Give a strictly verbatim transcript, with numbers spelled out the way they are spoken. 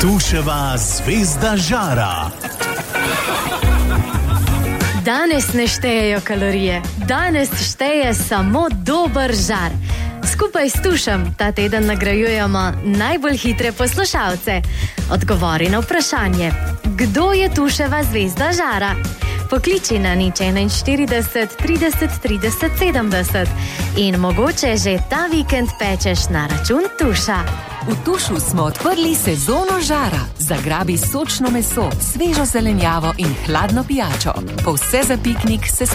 Tuševa zvezda žara. Danes ne štejejo kalorije, danes šteje samo dober žar. Skupaj s Tušem ta teden nagrajujemo najbolj hitre poslušalce. Odgovori na vprašanje, kdo je Tuševa zvezda žara? Pokliči na nič enainštirideset, trideset, trideset, sedemdeset in mogoče že ta vikend pečeš na račun Tuša. V Tušu smo odprli sezono žara. Zagrabi sočno meso, svežo zelenjavo in hladno pijačo. Povse za piknik se